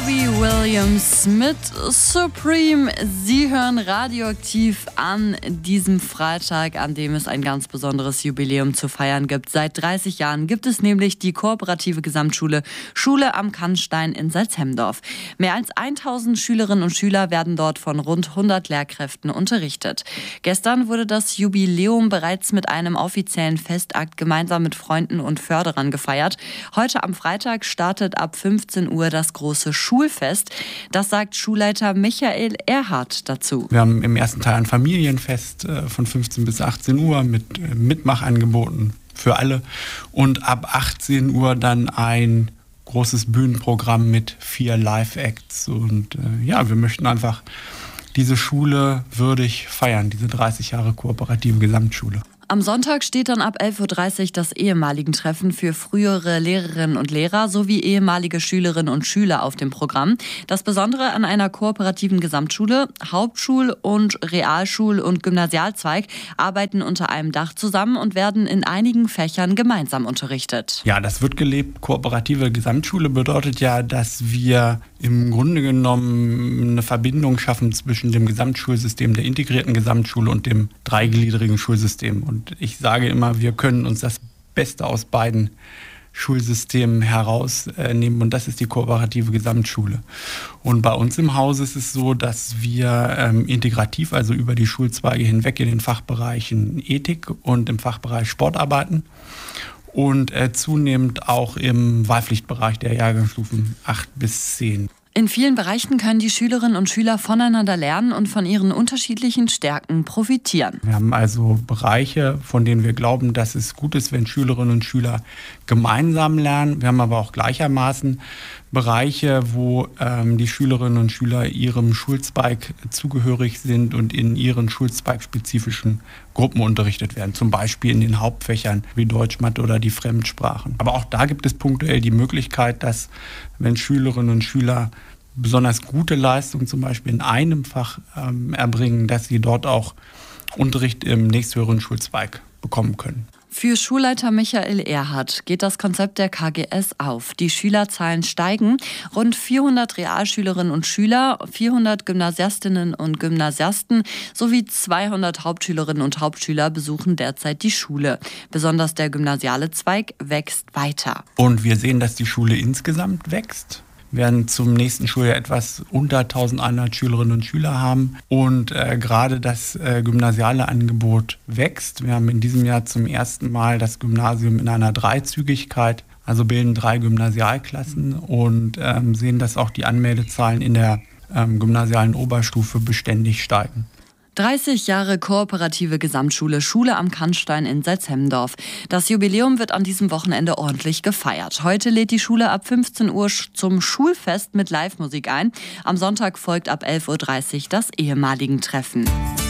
Robbie Williams mit Supreme. Sie hören Radioaktiv an diesem Freitag, an dem es ein ganz besonderes Jubiläum zu feiern gibt. Seit 30 Jahren gibt es nämlich die kooperative Gesamtschule Schule am Kannstein in Salzhemdorf. Mehr als 1000 Schülerinnen und Schüler werden dort von rund 100 Lehrkräften unterrichtet. Gestern wurde das Jubiläum bereits mit einem offiziellen Festakt gemeinsam mit Freunden und Förderern gefeiert. Heute am Freitag startet ab 15 Uhr das große Schulfest. Das sagt Schulleiter Michael Erhardt dazu. Wir haben im ersten Teil ein Familienfest von 15 bis 18 Uhr mit Mitmachangeboten für alle und ab 18 Uhr dann ein großes Bühnenprogramm mit 4 Live-Acts. Und wir möchten einfach diese Schule würdig feiern, diese 30 Jahre kooperative Gesamtschule. Am Sonntag steht dann ab 11.30 Uhr das Ehemaligen-Treffen für frühere Lehrerinnen und Lehrer sowie ehemalige Schülerinnen und Schüler auf dem Programm. Das Besondere an einer kooperativen Gesamtschule: Hauptschul- und Realschul- und Gymnasialzweig arbeiten unter einem Dach zusammen und werden in einigen Fächern gemeinsam unterrichtet. Ja, das wird gelebt. Kooperative Gesamtschule bedeutet ja, dass wir im Grunde genommen eine Verbindung schaffen zwischen dem Gesamtschulsystem der integrierten Gesamtschule und dem dreigliedrigen Schulsystem. Und ich sage immer, wir können uns das Beste aus beiden Schulsystemen herausnehmen und das ist die kooperative Gesamtschule. Und bei uns im Haus ist es so, dass wir integrativ, also über die Schulzweige hinweg in den Fachbereichen Ethik und im Fachbereich Sport arbeiten und zunehmend auch im Wahlpflichtbereich der Jahrgangsstufen 8 bis 10. In vielen Bereichen können die Schülerinnen und Schüler voneinander lernen und von ihren unterschiedlichen Stärken profitieren. Wir haben also Bereiche, von denen wir glauben, dass es gut ist, wenn Schülerinnen und Schüler gemeinsam lernen. Wir haben aber auch gleichermaßen Bereiche, wo die Schülerinnen und Schüler ihrem Schulzweig zugehörig sind und in ihren schulzweigspezifischen Gruppen unterrichtet werden. Zum Beispiel in den Hauptfächern wie Deutsch, Mathe oder die Fremdsprachen. Aber auch da gibt es punktuell die Möglichkeit, dass wenn Schülerinnen und Schüler besonders gute Leistungen zum Beispiel in einem Fach erbringen, dass sie dort auch Unterricht im nächsthöheren Schulzweig bekommen können. Für Schulleiter Michael Erhardt geht das Konzept der KGS auf. Die Schülerzahlen steigen. Rund 400 Realschülerinnen und Schüler, 400 Gymnasiastinnen und Gymnasiasten sowie 200 Hauptschülerinnen und Hauptschüler besuchen derzeit die Schule. Besonders der gymnasiale Zweig wächst weiter. Und wir sehen, dass die Schule insgesamt wächst. Wir werden zum nächsten Schuljahr etwas unter 1100 Schülerinnen und Schüler haben. Und gerade das gymnasiale Angebot wächst. Wir haben in diesem Jahr zum ersten Mal das Gymnasium in einer Dreizügigkeit, also bilden 3 Gymnasialklassen und sehen, dass auch die Anmeldezahlen in der gymnasialen Oberstufe beständig steigen. 30 Jahre kooperative Gesamtschule Schule am Kannstein in Salzhemdorf. Das Jubiläum wird an diesem Wochenende ordentlich gefeiert. Heute lädt die Schule ab 15 Uhr zum Schulfest mit Live-Musik ein. Am Sonntag folgt ab 11.30 Uhr das Ehemaligen-Treffen.